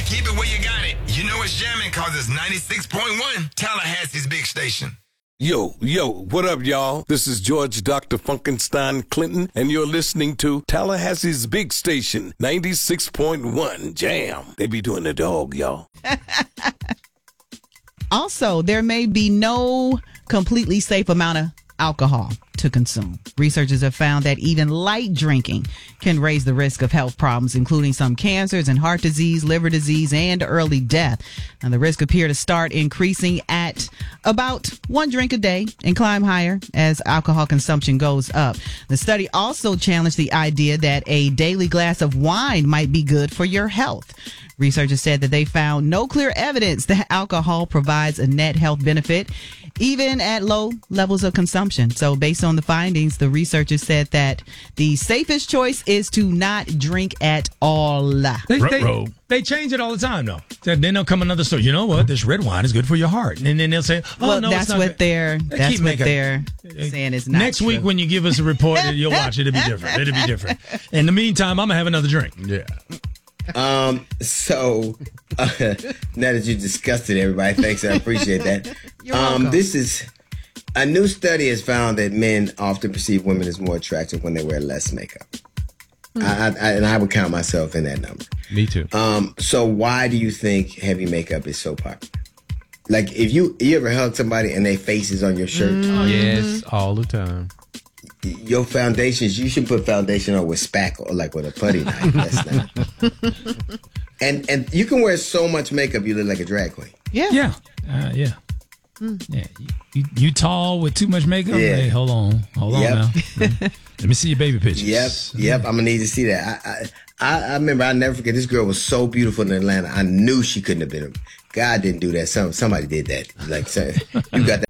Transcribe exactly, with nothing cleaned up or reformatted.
keep it where you got it. You know it's jamming cause it's ninety-six point one, Tallahassee's big station. Yo, yo, what up, y'all? This is George Doctor Funkenstein Clinton, and you're listening to Tallahassee's big station, ninety-six point one Jam. They be doing the dog, y'all. Also, there may be no completely safe amount of alcohol to consume. Researchers have found that even light drinking can raise the risk of health problems, including some cancers and heart disease, liver disease, and early death. And the risk appear to start increasing at about one drink a day and climb higher as alcohol consumption goes up. The study also challenged the idea that a daily glass of wine might be good for your health. Researchers said that they found no clear evidence that alcohol provides a net health benefit, even at low levels of consumption. So based on the findings, the researchers said that the safest choice is to not drink at all. They, they, they change it all the time, though. Then they'll come another story. You know what? This red wine is good for your heart. And then they'll say, oh, well, no, that's it's not what good. they're, They that's keep what making- they're saying is not Next true. week when you give us a report, you'll watch it. It'll be different. It'll be different. In the meantime, I'm going to have another drink. Yeah. Um, so, uh, now that you discussed it, everybody, thanks. I appreciate that. You're um, welcome. This is a new study has found that men often perceive women as more attractive when they wear less makeup. Hmm. I, I, and I would count myself in that number. Me too. Um, so why do you think heavy makeup is so popular? Like, if you you ever hug somebody and their face is on your shirt? Mm. Yes, all the time. Your foundations, you should put foundation on with spackle, or like with a putty knife. That's not. And and you can wear so much makeup, you look like a drag queen. Yeah. Yeah. Uh, yeah. Yeah. You, you, you tall with too much makeup? Yeah. Hey, hold on. Hold on Yep. now. Let me see your baby pictures. Yep, yep. I'm gonna need to see that. I, I, I, I remember. I never forget. This girl was so beautiful in Atlanta. I knew she couldn't have been. God didn't do that. Some somebody did that. Like, so, you got that.